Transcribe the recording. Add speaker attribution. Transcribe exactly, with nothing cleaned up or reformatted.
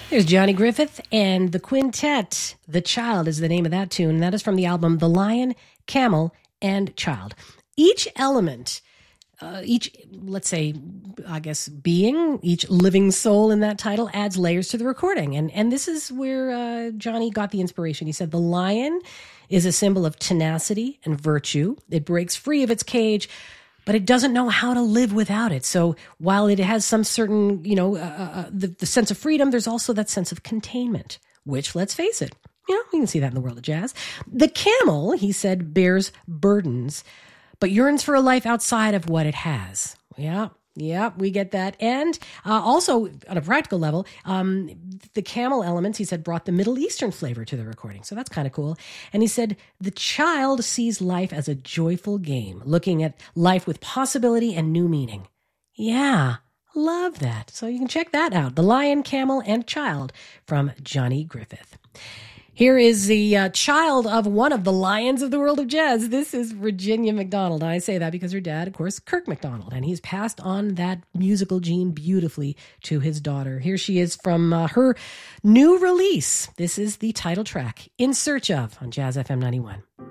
Speaker 1: There's Johnny Griffith and the Quintet. The Child is the name of that tune. That is from the album The Lion, Camel, and Child. Each element, uh, each, let's say, I guess, being, each living soul in that title adds layers to the recording. And, and this is where uh, Johnny got the inspiration. He said, the lion is a symbol of tenacity and virtue. It breaks free of its cage, but it doesn't know how to live without it. So while it has some certain, you know, uh, uh, the, the sense of freedom, there's also that sense of containment, which, let's face it, you know, we can see that in the world of jazz. The camel, he said, bears burdens, but yearns for a life outside of what it has. Yeah. Yeah, we get that. And uh, also, on a practical level, um, the camel elements, he said, brought the Middle Eastern flavor to the recording. So that's kind of cool. And he said, the child sees life as a joyful game, looking at life with possibility and new meaning. Yeah, love that. So you can check that out. The Lion, Camel, and Child from Johnny Griffith. Here is the uh, child of one of the lions of the world of jazz. This is Virginia McDonald. I say that because her dad, of course, Kirk McDonald, and he's passed on that musical gene beautifully to his daughter. Here she is from uh, her new release. This is the title track, In Search Of, on Jazz F M ninety-one.